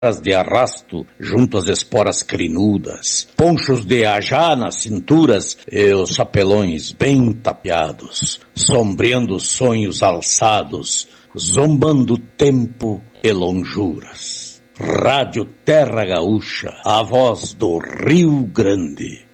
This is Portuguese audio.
de arrasto junto às esporas crinudas, ponchos de ajá nas cinturas e os chapelões bem tapeados, sombreando sonhos alçados, zombando tempo e lonjuras. Rádio Terra Gaúcha, a voz do Rio Grande.